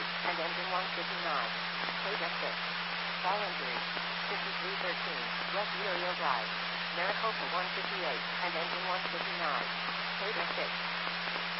and engine 159. Toyota 6. Fall injury. 5313, West Uriel Drive. Maricopa 158, and engine 159. Toyota 6.